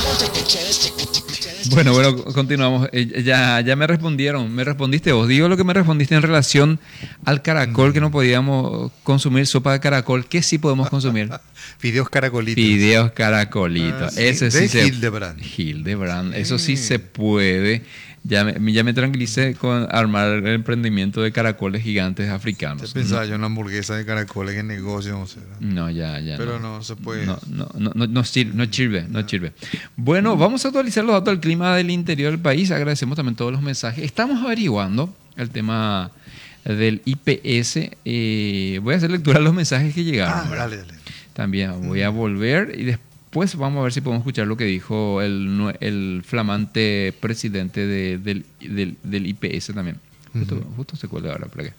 Bueno, continuamos. Ya me respondieron, me respondiste vos. Digo lo que me respondiste en relación al caracol, que no podíamos consumir sopa de caracol, que sí podemos consumir. Fideos caracolitos. Fideos caracolitos. Sí, Ese de sí Hildebrand. Hildebrand. Eso sí se puede. Ya me tranquilicé con armar el emprendimiento de caracoles gigantes africanos. Te pensaba yo en una hamburguesa de caracoles en negocio, no sé. No, ya. Pero no se puede. No sirve. Bueno, vamos a actualizar los datos del clima del interior del país. Agradecemos también todos los mensajes. Estamos averiguando el tema del IPS. Voy a hacer lectura de los mensajes que llegaron. Dale. También voy a volver y después vamos a ver si podemos escuchar lo que dijo el flamante presidente del IPS también. Justo se cuelga ahora por acá.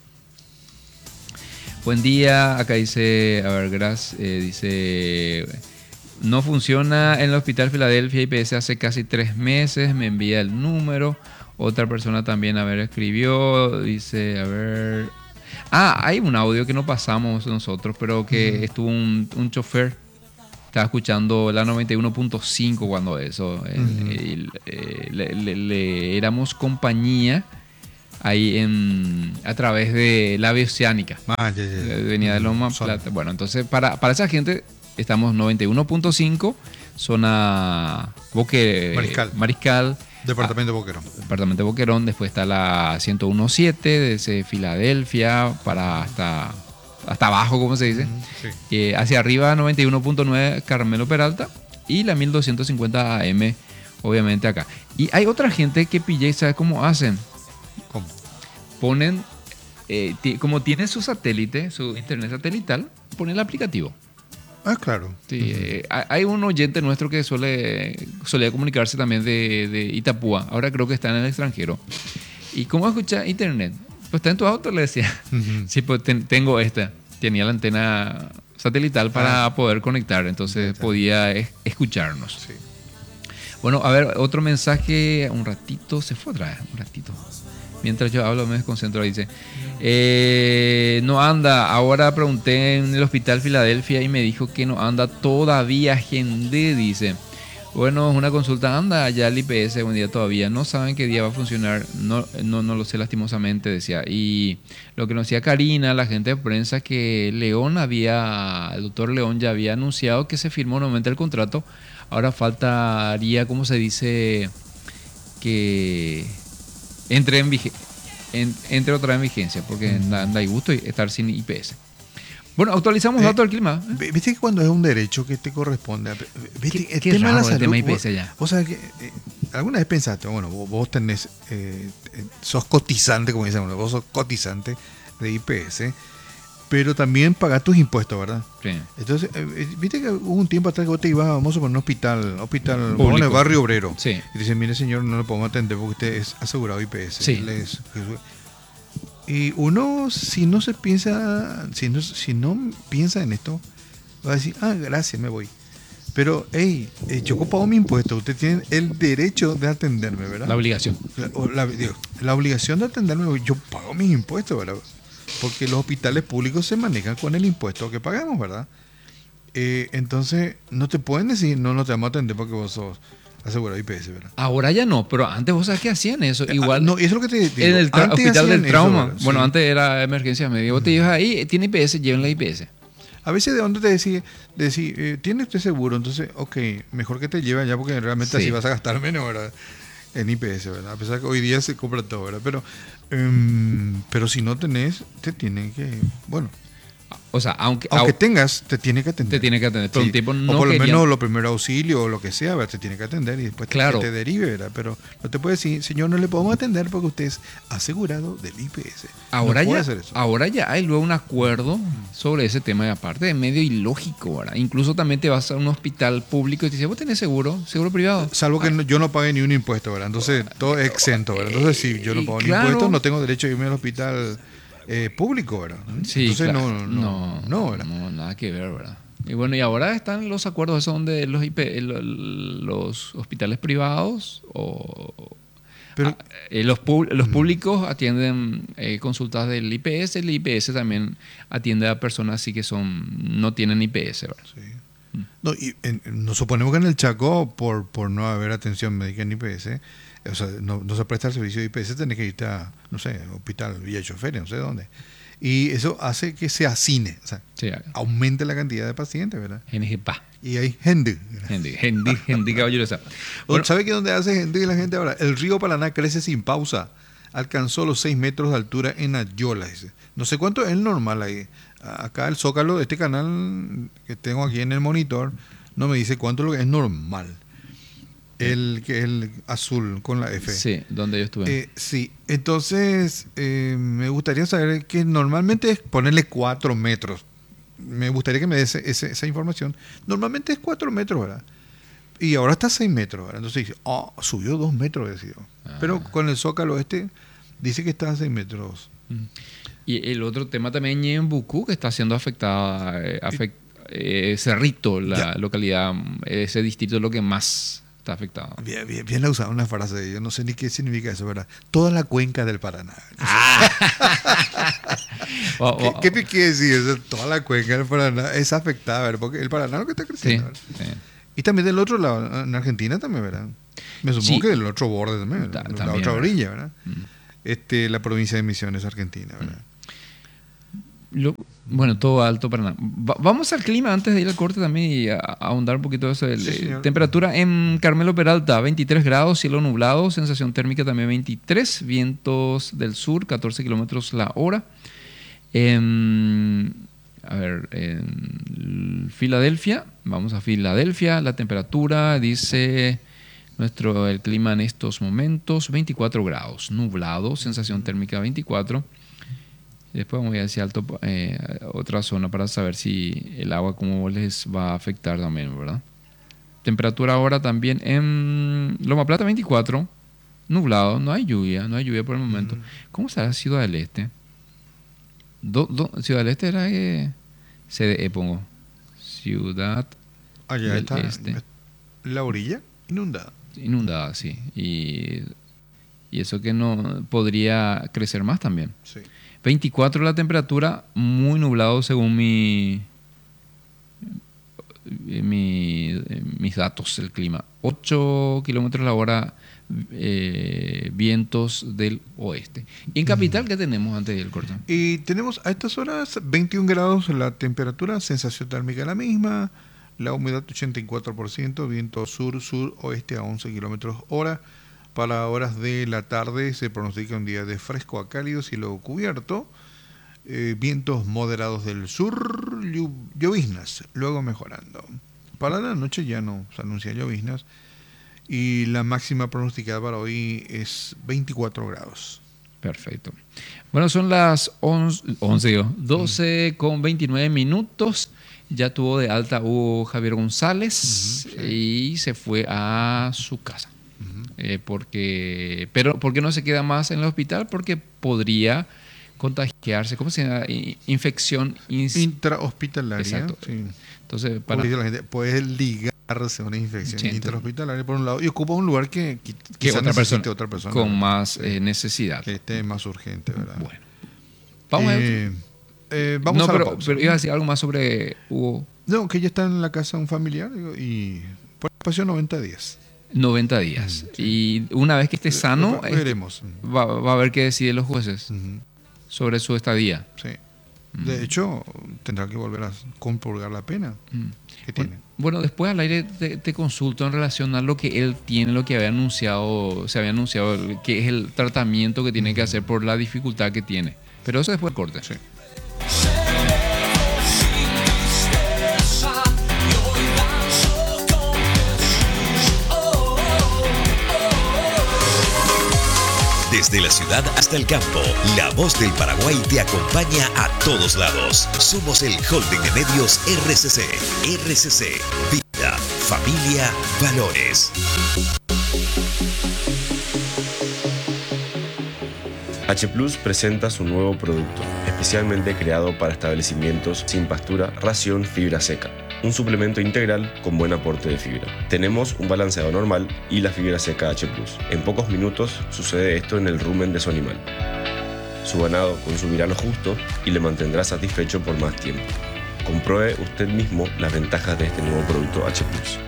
Buen día, acá dice, a ver, dice, no funciona en el Hospital Filadelfia IPS hace casi 3 meses, me envía el número. Otra persona también, a ver, escribió, dice, a ver... hay un audio que no pasamos nosotros, pero que estuvo un chofer, estaba escuchando la 91.5 cuando eso, le éramos compañía ahí a través de la Bioceánica. Venía de Loma Plata. Bueno, entonces para esa gente estamos 91.5, zona Mariscal. Departamento de Boquerón. Después está la 101.7 desde Filadelfia hasta abajo, como se dice. Sí. Hacia arriba 91.9 Carmelo Peralta y la 1250 AM, obviamente acá. Y hay otra gente que pilla, ¿sabes cómo hacen? ¿Cómo? Ponen, como tiene su satélite, su internet satelital, ponen el aplicativo. Claro. Sí, hay un oyente nuestro que solía comunicarse también de Itapúa. Ahora creo que está en el extranjero. ¿Y cómo escucha internet? Pues está en tu auto, le decía. Sí, pues tengo esta. Tenía la antena satelital para poder conectar. Entonces podía escucharnos. Sí. Bueno, a ver, otro mensaje. Un ratito, se fue otra vez. Un ratito. Mientras yo hablo me desconcentro. Dice, no anda. Ahora pregunté en el Hospital Filadelfia y me dijo que no anda todavía, gente, dice. Bueno, es una consulta, anda allá el IPS un día todavía. No saben qué día va a funcionar. No lo sé lastimosamente, decía. Y lo que nos decía Karina, la gente de prensa, que el doctor León ya había anunciado que se firmó nuevamente el contrato. Ahora faltaría, ¿cómo se dice? Que entre otra vez en vigencia, porque anda y gusto estar sin IPS. Bueno, actualizamos datos del clima. Viste que cuando es un derecho que te corresponde, viste, el tema de la salud, el tema IPS ya. O sea, que alguna vez pensaste, bueno, vos tenés, sos cotizante, como dicen, vos sos cotizante de IPS, pero también pagás tus impuestos, ¿verdad? Sí. Entonces, viste que hubo un tiempo atrás que vos te ibas, vamos a poner un hospital en el barrio obrero. Sí. Y dicen, mire señor, no lo podemos atender porque usted es asegurado IPS. Sí. Y uno, si no piensa en esto, va a decir, gracias, me voy. Pero, yo pago mi impuesto, usted tiene el derecho de atenderme, ¿verdad? La obligación. La obligación de atenderme, yo pago mis impuestos, ¿verdad? Porque los hospitales públicos se manejan con el impuesto que pagamos, ¿verdad? Entonces, no te pueden decir, no te vamos a atender porque vos sos asegurado IPS, ¿verdad? Ahora ya no, pero antes vos sabés que hacían eso. Igual. No, eso es lo que te digo. En el hospital del trauma. Eso, bueno, sí. Antes era emergencia médica. Vos te ibas ahí, tiene IPS, lleven la IPS. A veces de dónde te decís, ¿tiene usted seguro? Entonces, mejor que te lleve allá porque realmente así vas a gastar menos, ¿verdad? En IPS, ¿verdad? A pesar que hoy día se compra todo, ¿verdad? Pero si no tenés, te tienen que, o sea, aunque tengas, te tiene que atender. Pero un tiempo no o por lo querían. menos los primeros auxilios o lo que sea, ¿verdad? Te tiene que atender y después claro. te derive, ¿verdad? Pero no te puede decir, señor, no le podemos atender porque usted es asegurado del IPS. Ahora, no ya, hacer eso. Ahora ya hay luego un acuerdo sobre ese tema, y aparte de medio ilógico, ¿verdad? Incluso también te vas a un hospital público y te dice, ¿vos tenés seguro privado? Salvo que yo no pague ni un impuesto, ¿verdad? Entonces todo es exento, ¿verdad? Entonces si yo no pago ni impuestos, no tengo derecho a irme al hospital público, ¿verdad? Sí, entonces claro. no, ¿verdad? No, nada que ver, ¿verdad? Y bueno, y ahora están los acuerdos esos donde los hospitales privados pero los públicos atienden consultas del IPS, el IPS también atiende a personas así que no tienen IPS, ¿verdad? Sí. No, nos suponemos que en el Chaco, por no haber atención médica en IPS, o sea, no se presta el servicio de IPS, tenés que irte a, no sé, hospital Villa Choferes, no sé dónde. Y eso hace que se hacine, o sea, Sí, aumente la cantidad de pacientes, ¿verdad? NGPA. Y hay gente. Gente caballerosa. Bueno, ¿Sabe qué dónde hace gente la gente ahora? El río Paraná crece sin pausa. Alcanzó los 6 metros de altura en Ayola, dice. No sé cuánto es el normal ahí. Acá el Zócalo de este canal que tengo aquí en el monitor no me dice cuánto es lo que es normal. El azul con la F. sí, donde yo estuve. Sí, entonces me gustaría saber que normalmente es ponerle 4 metros. Me gustaría que me des esa información. Normalmente es 4 metros, ¿verdad? Y ahora está 6 metros, ¿verdad? Entonces dice, subió 2 metros, decía. Pero con el Zócalo dice que está a 6 metros. Y el otro tema también en Bucú, que está siendo afectada, Cerrito, la localidad, ese distrito es lo que más está afectado. Bien ha usado una frase, yo no sé ni qué significa eso, ¿verdad? Toda la cuenca del Paraná. ¿Qué quiere decir eso? Toda la cuenca del Paraná es afectada, ¿verdad? Porque el Paraná es lo que está creciendo, sí. Y también del otro lado, en Argentina también, ¿verdad? Me supongo que del otro borde también, la también, otra ¿verdad? orilla, ¿verdad? La provincia de Misiones, Argentina, ¿verdad? Bueno, todo alto Paraná. Vamos al clima antes de ir al corte también y a ahondar un poquito de eso. Sí, temperatura en Carmelo Peralta, 23 grados, cielo nublado, sensación térmica también 23, vientos del sur, 14 kilómetros la hora. En Filadelfia, vamos a Filadelfia, la temperatura dice el clima en estos momentos, 24 grados, nublado, sensación térmica 24. Después vamos a ir hacia otra zona para saber si el agua cómo les va a afectar también, ¿verdad? Temperatura ahora también en Loma Plata 24, nublado, no hay lluvia por el momento. ¿Cómo será Ciudad del Este? Ciudad del Este era CDE, pongo. Ciudad Allá del está Este. La orilla inundada. Inundada, sí. Y eso que no podría crecer más también. Sí. 24 la temperatura, muy nublado según mis datos, el clima. 8 kilómetros la hora, vientos del oeste. ¿Y en Capital qué tenemos antes del corte? Y tenemos a estas horas 21 grados la temperatura, sensación térmica la misma, la humedad 84%, viento sur-suroeste a 11 kilómetros hora. Para horas de la tarde se pronostica un día de fresco a cálido, cielo cubierto, vientos moderados del sur, lloviznas, luego mejorando. Para la noche ya no se anuncia lloviznas y la máxima pronosticada para hoy es 24 grados. Perfecto. Bueno, son las 12 con 29 minutos. Ya tuvo de alta Hugo Javier González y se fue a su casa. ¿Por qué no se queda más en el hospital? Porque podría contagiarse, ¿cómo se llama? Infección intrahospitalaria. Exacto. Sí. Entonces, dice la gente, puede ligarse a una infección intrahospitalaria por un lado y ocupa un lugar que otra persona con ¿verdad? más necesidad. Que esté más urgente, ¿verdad? Bueno. Vamos a ver. Vamos a la pausa. Pero iba a decir algo más sobre Hugo. No, que ya está en la casa de un familiar y por espacio 90 días. 90 días. Sí. Y una vez que esté sano, veremos. Va a haber que decidir los jueces sobre su estadía. Sí. De hecho, tendrá que volver a compurgar la pena que tiene. Bueno, después al aire te consulto en relación a lo que él tiene, lo que se había anunciado, que es el tratamiento que tiene que hacer por la dificultad que tiene. Pero eso después del corte. Sí. Desde la ciudad hasta el campo, la voz del Paraguay te acompaña a todos lados. Somos el holding de medios RCC. RCC, vida, familia, valores. H Plus presenta su nuevo producto, especialmente creado para establecimientos sin pastura, ración fibra seca. Un suplemento integral con buen aporte de fibra. Tenemos un balanceado normal y la fibra seca H+. En pocos minutos sucede esto en el rumen de su animal. Su ganado consumirá lo justo y le mantendrá satisfecho por más tiempo. Compruebe usted mismo las ventajas de este nuevo producto H+.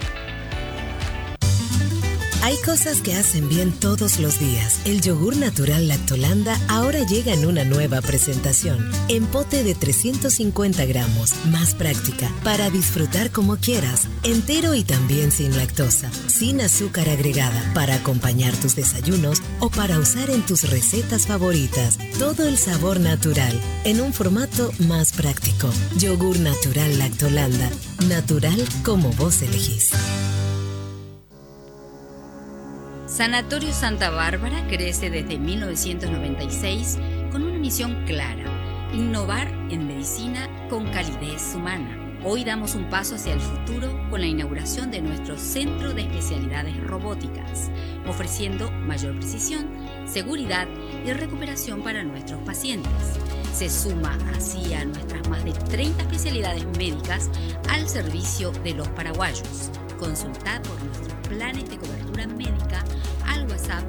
Hay cosas que hacen bien todos los días. El yogur natural Lactolanda ahora llega en una nueva presentación. En pote de 350 gramos, más práctica, para disfrutar como quieras. Entero y también sin lactosa, sin azúcar agregada, para acompañar tus desayunos o para usar en tus recetas favoritas. Todo el sabor natural, en un formato más práctico. Yogur natural Lactolanda. Natural como vos elegís. Sanatorio Santa Bárbara crece desde 1996 con una misión clara: innovar en medicina con calidez humana. Hoy damos un paso hacia el futuro con la inauguración de nuestro Centro de Especialidades Robóticas, ofreciendo mayor precisión, seguridad y recuperación para nuestros pacientes. Se suma así a nuestras más de 30 especialidades médicas al servicio de los paraguayos. Consultad por nuestros planes de cobertura médica al WhatsApp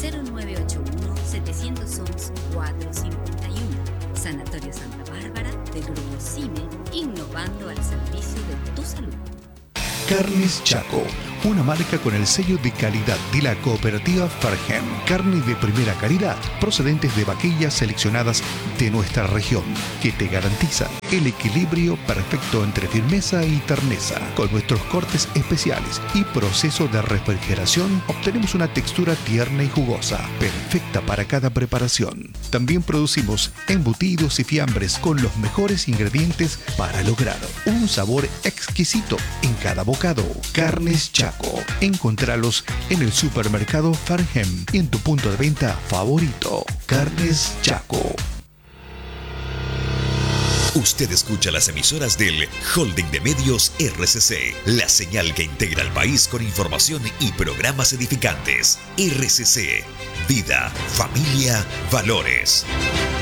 0981-711-451. Sanatorio Santa Bárbara del Grupo CIME, innovando al servicio de tu salud. Carnes Chaco, una marca con el sello de calidad de la cooperativa Farhem. Carne de primera calidad, procedentes de vaquillas seleccionadas de nuestra región, que te garantizan el equilibrio perfecto entre firmeza y terneza. Con nuestros cortes especiales y proceso de refrigeración, obtenemos una textura tierna y jugosa, perfecta para cada preparación. También producimos embutidos y fiambres con los mejores ingredientes para lograr un sabor exquisito en cada bocado. Carnes Chaco. Encontralos en el supermercado Farhem y en tu punto de venta favorito. Carnes Chaco. Usted escucha las emisoras del Holding de Medios RCC, la señal que integra al país con información y programas edificantes. RCC, vida, familia, valores.